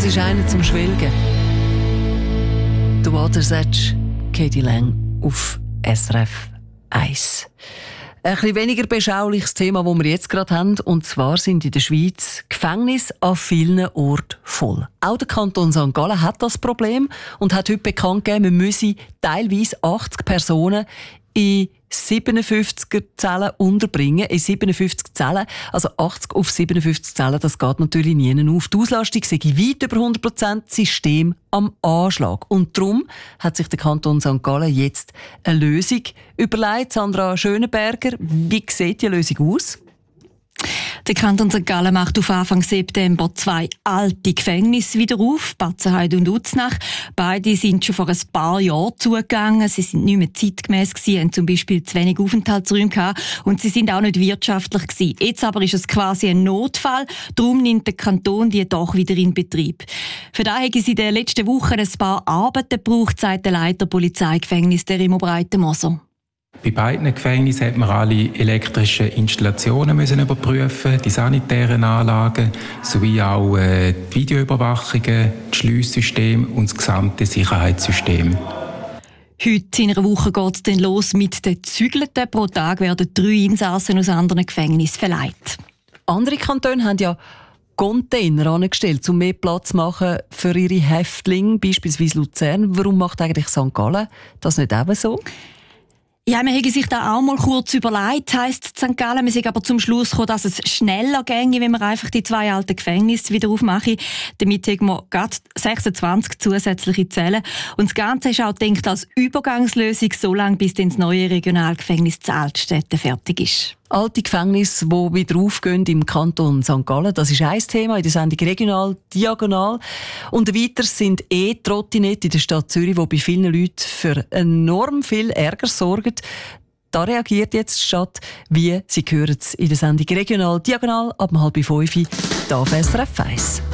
Das ist einer zum Schwelgen. «The Water's Edge», Katie Lang auf SRF 1. Ein bisschen weniger beschauliches Thema, das wir jetzt gerade haben. Und zwar sind in der Schweiz Gefängnisse an vielen Orten voll. Auch der Kanton St. Gallen hat das Problem und hat heute bekannt gegeben, man müsse teilweise 80 Personen in 57er Zellen unterbringen. In 57 Zellen, also 80 auf 57 Zellen, das geht natürlich nie auf. Die Auslastung sei weit über 100%, System am Anschlag. Und darum hat sich der Kanton St. Gallen jetzt eine Lösung überlegt. Sandra Schönenberger, wie sieht die Lösung aus? Der Kanton St. Gallen macht auf Anfang September 2 alte Gefängnisse wieder auf, Batzenheide und Uznach. Beide sind schon vor ein paar Jahren zugegangen. Sie sind nicht mehr zeitgemäss gewesen, haben zum Beispiel zu wenig Aufenthaltsräume gehabt und sie sind auch nicht wirtschaftlich gewesen. Jetzt aber ist es quasi ein Notfall. Darum nimmt der Kanton die doch wieder in Betrieb. Für das haben sie in den letzten Wochen ein paar Arbeiten gebraucht, sagt der Leiter Polizeigefängnis, der Remo Breitenmoser. Bei beiden Gefängnissen hat man alle elektrischen Installationen müssen überprüfen, die sanitären Anlagen sowie auch die Videoüberwachungen, das Schliesssystem und das gesamte Sicherheitssystem. Heute in einer Woche geht es dann los mit den Zügelten. Pro Tag werden 3 Insassen aus anderen Gefängnissen verleiht. Andere Kantone haben ja Container angestellt, um mehr Platz zu machen für ihre Häftlinge, beispielsweise Luzern. Warum macht eigentlich St. Gallen das nicht ebenso? Ja, man hätte sich da auch mal kurz überlegt, heisst St. Gallen. Wir sind aber zum Schluss gekommen, dass es schneller ginge, wenn wir einfach die 2 alten Gefängnisse wieder aufmachen. Damit haben wir gerade 26 zusätzliche Zellen. Und das Ganze ist auch gedacht als Übergangslösung, so lange bis dann das neue Regionalgefängnis zu Altstätten fertig ist. Alte Gefängnisse, die wieder aufgehen im Kanton St. Gallen, das ist ein Thema in der Sendung «Regional Diagonal». Und weiter sind E-Trottinette in der Stadt Zürich, die bei vielen Leuten für enorm viel Ärger sorgen. Da reagiert jetzt die Stadt, wie Sie hören es in der Sendung «Regional Diagonal» ab 4:30 hier auf SRF 1.